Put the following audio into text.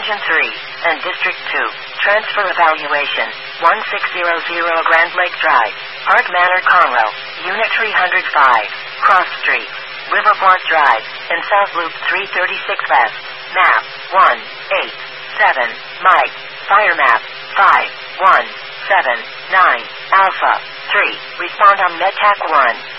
Division 3, and District 2. Transfer evaluation, 1600 Grand Lake Drive, Park Manor, Conroe, Unit 305, Cross Street, Riverport Drive, and South Loop 336 West. Map, 187, Mike, Fire Map, 5179, Alpha, 3, respond on MedTac 1.